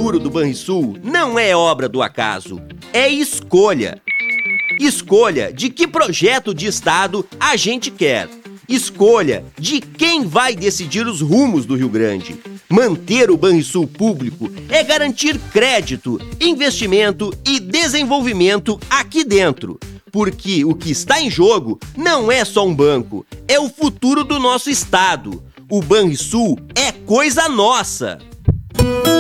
futuro do Banrisul não é obra do acaso, é escolha. Escolha de que projeto de Estado a gente quer. Escolha de quem vai decidir os rumos do Rio Grande. Manter o Banrisul público é garantir crédito, investimento e desenvolvimento aqui dentro. Porque o que está em jogo não é só um banco, é o futuro do nosso estado. O Banrisul é coisa nossa!